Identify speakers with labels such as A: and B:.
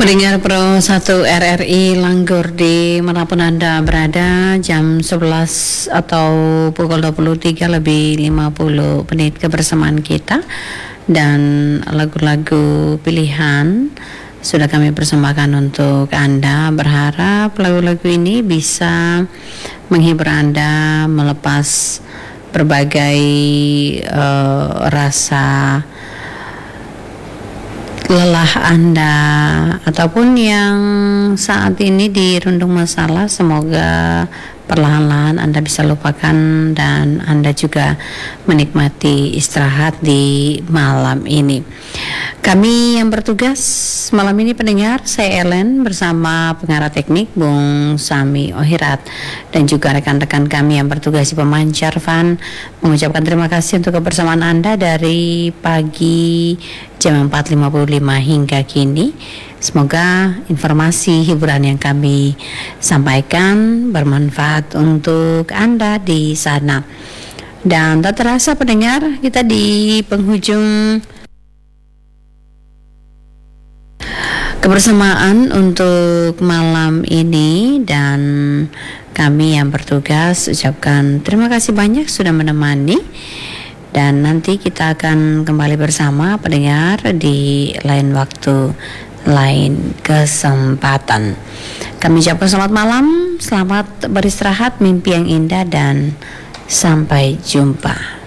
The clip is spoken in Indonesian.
A: Pendengar Pro 1 RRI Langgor di manapun Anda berada, jam 11 atau pukul 23 lebih 50 menit kebersamaan kita, dan lagu-lagu pilihan sudah kami persembahkan untuk Anda. Berharap lagu-lagu ini bisa menghibur Anda, melepas berbagai rasa lelah Anda ataupun yang saat ini dirundung masalah. Semoga perlahan-lahan Anda bisa lupakan dan Anda juga menikmati istirahat di malam ini. Kami yang bertugas malam ini, pendengar, saya Ellen bersama pengarah teknik Bung Sami Ohirat dan juga rekan-rekan kami yang bertugas di pemancar Van, mengucapkan terima kasih untuk kebersamaan Anda dari pagi jam 4.55 hingga kini. Semoga informasi hiburan yang kami sampaikan bermanfaat untuk Anda di sana. Dan tak terasa, pendengar, kita di penghujung kebersamaan untuk malam ini, dan kami yang bertugas ucapkan terima kasih banyak sudah menemani, dan nanti kita akan kembali bersama pendengar di lain waktu, lain kesempatan. Kami ucapkan selamat malam, selamat beristirahat, mimpi yang indah, dan sampai jumpa.